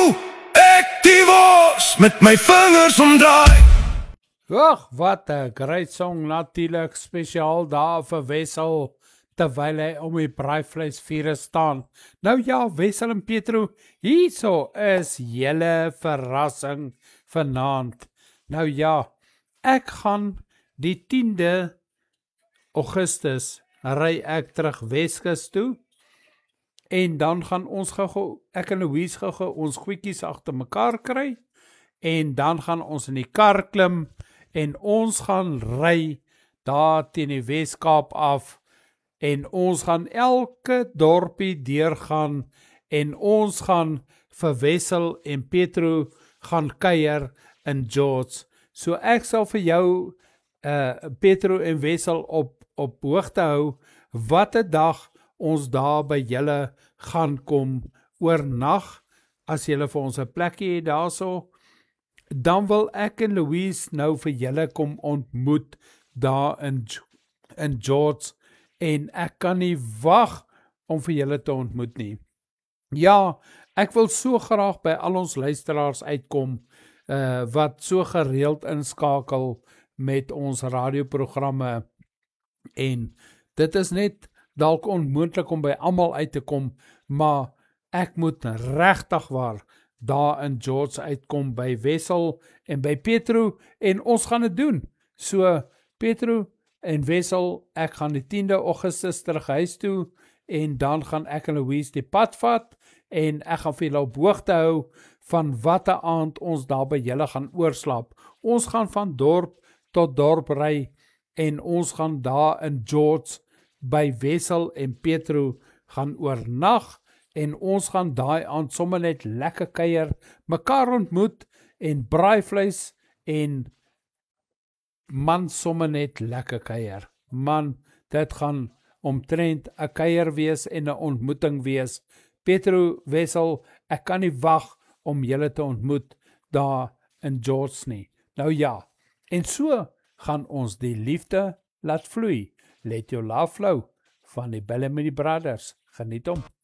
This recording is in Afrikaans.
hoe ek die was met my vingers omdraai. Ag, wat 'n great song, natuurlijk spesiaal daar vir Wessel, terwyl hy om die braaivleisvuur staan. Nou ja, Wessel en Petro, hierso is julle verrassing vanaand. Nou ja, ek gaan die 10de Augustus ry ek terug Weskus toe, en dan gaan ons gou, ek en Louise gou ons goedjies agter mekaar kry, en dan gaan ons in die kar klim, en ons gaan ry daar teen die Weskaap af, en ons gaan elke dorpie deurgaan, en ons gaan vir Wessel en Petro gaan kuier in George. So ek sal vir jou, Petro en Wessel op hoogte hou, wat 'n dag ons daar by julle gaan kom oornag, as julle vir ons 'n plekkie het daarso, dan wil ek en Louise nou vir julle kom ontmoet daar in George, en ek kan nie wag om vir julle te ontmoet nie. Ja, ek wil so graag by al ons luisteraars uitkom, wat so gereeld inskakel met ons radioprogramme, en dit is net dalk onmoontlik om by almal uit te kom, maar ek moet regtig waar daar in George uitkom by Wessel en by Petro, en ons gaan dit doen. So, Petro en Wessel, ek gaan die 10de Augustus terug huis toe, en dan gaan ek en Louise die pad vat, en ek gaan vir julle op hoogte hou van wat 'n aand ons daar by julle gaan oorslaap. Ons gaan van dorp tot dorp ry, en ons gaan daar in George by Wessel en Petro gaan oornag, en ons gaan daai aand sommer net lekker kuier, mekaar ontmoet, en braaivleis, en man sommer net lekker kuier. Man, dit gaan omtrent 'n kuier wees en 'n ontmoeting wees. Petro, Wessel, ek kan nie wag om julle te ontmoet daar in George nie. Nou ja, en so gaan ons die liefde laat vloei. Let your love flow van die Bellamy Brothers. Geniet hom.